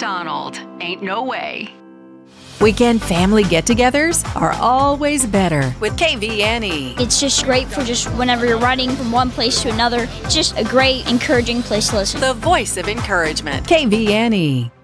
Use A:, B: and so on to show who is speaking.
A: McDonald. Ain't no way.
B: Weekend family get-togethers are always better with KVNE.
C: It's just great for just whenever you're riding from one place to another. It's just a great, encouraging place to listen.
B: The voice of encouragement. KVNE.